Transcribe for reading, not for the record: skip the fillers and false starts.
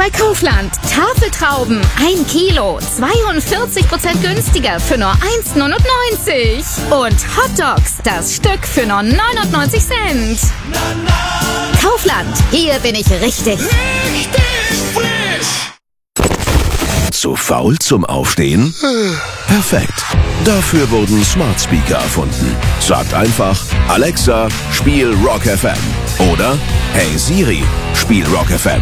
bei Kaufland. Tafeltrauben 1 Kilo, 42% günstiger für nur 1,99. Und Hotdogs, das Stück für nur 99 Cent. Kaufland, hier bin ich richtig. Richtig frisch! Zu faul zum Aufstehen? Perfekt. Dafür wurden Smart Speaker erfunden. Sagt einfach, Alexa, spiel Rock FM. Oder, hey Siri, spiel Rock FM.